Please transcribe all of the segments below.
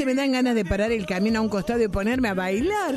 me dan ganas de parar el camino a un costado y ponerme a bailar.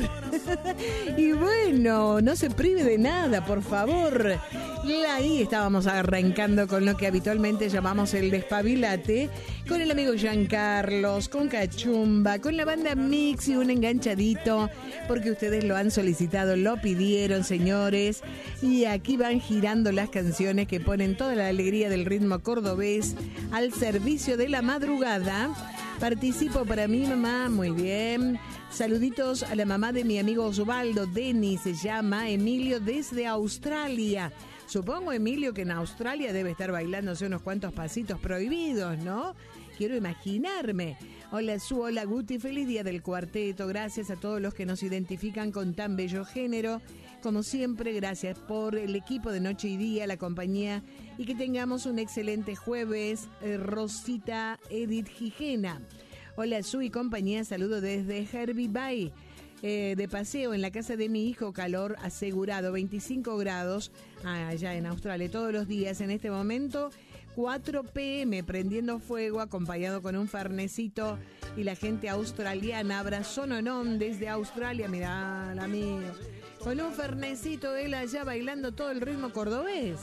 Y bueno, no se prive de nada, por favor. Y ahí estábamos arrancando con lo que habitualmente llamamos el despabilate, con el amigo Giancarlos, con Cachumba, con la banda Mix y un enganchadito, porque ustedes lo han solicitado, lo pidieron, señores. Y aquí van girando las canciones que ponen toda la alegría del ritmo cordobés al servicio de la madrugada. Participo para mi mamá, muy bien. Saluditos a la mamá de mi amigo Osvaldo, Denis se llama, Emilio desde Australia. Supongo, Emilio, que en Australia debe estar bailándose unos cuantos pasitos prohibidos, ¿no? Quiero imaginarme. Hola Su, hola Guti, feliz día del cuarteto. Gracias a todos los que nos identifican con tan bello género. Como siempre, gracias por el equipo de Noche y Día, la compañía, y que tengamos un excelente jueves. Rosita Edith Gijena. Hola Su y compañía, saludo desde Hervey Bay. De paseo en la casa de mi hijo, calor asegurado, 25 grados allá en Australia todos los días. En este momento 4 p.m. prendiendo fuego, acompañado con un farnecito, y la gente australiana, abrazononón desde Australia, mirá el amigo, con un farnecito, él allá bailando todo el ritmo cordobés.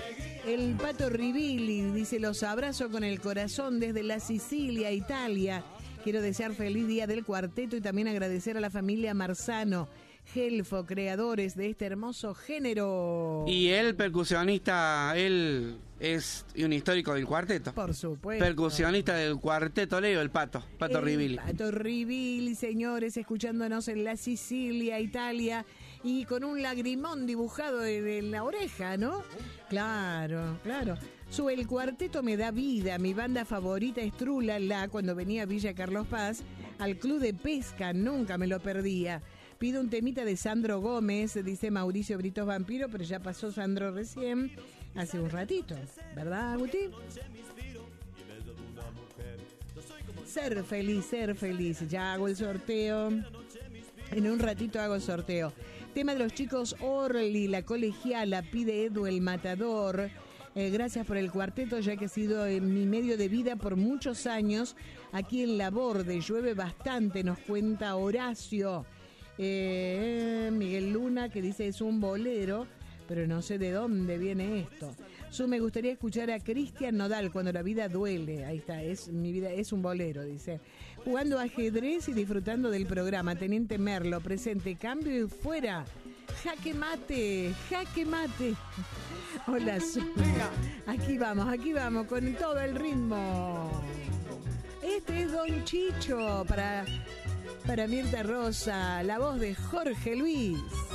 El Pato Ribilli dice: los abrazo con el corazón desde la Sicilia, Italia. Quiero desear feliz día del cuarteto y también agradecer a la familia Marzano, Gelfo, creadores de este hermoso género. Y el percusionista, él es un histórico del cuarteto. Por supuesto. Percusionista del cuarteto Leo, el Pato Ribilli. Pato Ribilli, señores, escuchándonos en la Sicilia, Italia, y con un lagrimón dibujado en la oreja, ¿no? Claro, claro. El cuarteto me da vida. Mi banda favorita es Trulala. Cuando venía a Villa Carlos Paz, al club de pesca, nunca me lo perdía. Pido un temita de Sandro Gómez, dice Mauricio Britos Vampiro, pero ya pasó Sandro recién, hace un ratito, ¿verdad, Guti? Ser feliz, ya hago el sorteo. En un ratito hago el sorteo. Tema de los chicos Orly, la colegiala, pide Edu el Matador. Gracias por el cuarteto, ya que ha sido mi medio de vida por muchos años. Aquí en Laborde llueve bastante, nos cuenta Horacio. Miguel Luna, que dice es un bolero, pero no sé de dónde viene esto. Me gustaría escuchar a Cristian Nodal, Cuando la vida duele. Ahí está, mi vida es un bolero, dice. Jugando ajedrez y disfrutando del programa. Teniente Merlo, presente, cambio y fuera. Jaque mate, jaque mate. Hola, aquí vamos, con todo el ritmo. Este es Don Chicho, para Mirta Rosa, la voz de Jorge Luis.